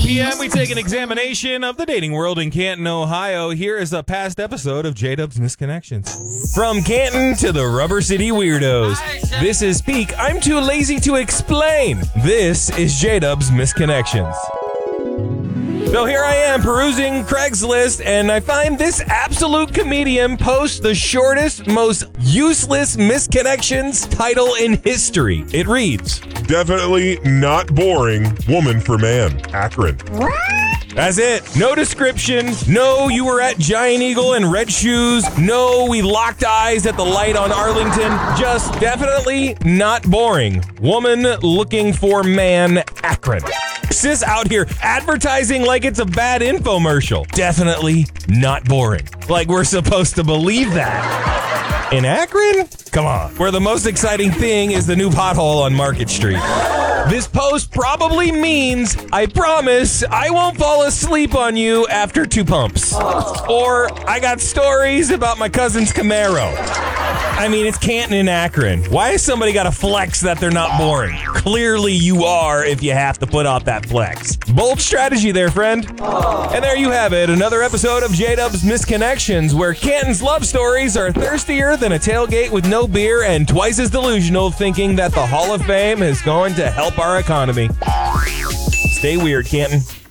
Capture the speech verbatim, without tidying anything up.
p.m., we take an examination of the dating world in Canton, Ohio. Here is a past episode of J-Dub's Misconnections. From Canton to the Rubber City Weirdos. This is Peak. I'm too lazy to explain. This is J-Dub's Misconnections. So here I am perusing Craigslist, and I find this absolute comedian post the shortest, most useless misconnections title in history. It reads, "Definitely not boring. Woman for man. Akron." That's it. No description. No, you were at Giant Eagle in red shoes. No, we locked eyes at the light on Arlington. Just definitely not boring. Woman looking for man, Akron. Sis out here advertising like it's a bad infomercial. Definitely not boring. Like we're supposed to believe that. In Akron? Come on. Where the most exciting thing is the new pothole on Market Street. This post probably means, I promise, I won't fall asleep on you after two pumps. Or, I got stories about my cousin's Camaro. I mean, it's Canton and Akron. Why has somebody got to flex that they're not boring? Clearly you are if you have to put out that flex. Bold strategy there, friend. And there you have it, another episode of J-Dub's Misconnections, where Canton's love stories are thirstier than a tailgate with no beer and twice as delusional, thinking that the Hall of Fame is going to help our economy. Stay weird, Canton.